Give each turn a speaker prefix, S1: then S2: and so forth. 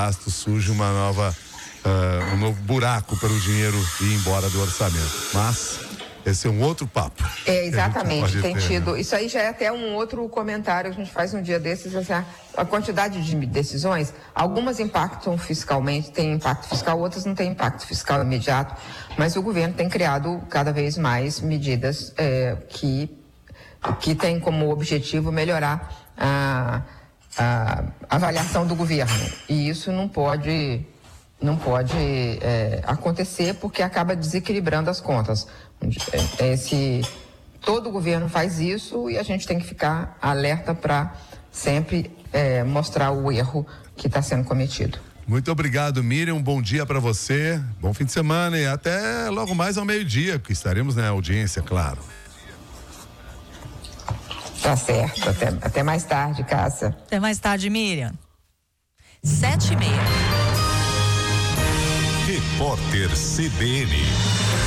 S1: gastos, surge um novo buraco para o dinheiro ir embora do orçamento. Mas esse é um outro papo.
S2: Exatamente, tem tido. Isso aí já é até um outro comentário que a gente faz um dia desses, assim, a quantidade de decisões, algumas impactam fiscalmente, tem impacto fiscal, outras não têm impacto fiscal imediato, mas o governo tem criado cada vez mais medidas que têm como objetivo melhorar a avaliação do governo. E isso não pode acontecer porque acaba desequilibrando as contas. Todo governo faz isso e a gente tem que ficar alerta para sempre mostrar o erro que está sendo cometido.
S1: Muito obrigado, Miriam. Um bom dia para você. Bom fim de semana e até logo mais ao meio-dia, que estaremos na audiência, claro.
S2: Tá certo. Até mais tarde, Cássia.
S3: Até mais tarde, Miriam. 7:30.
S4: Repórter CBN.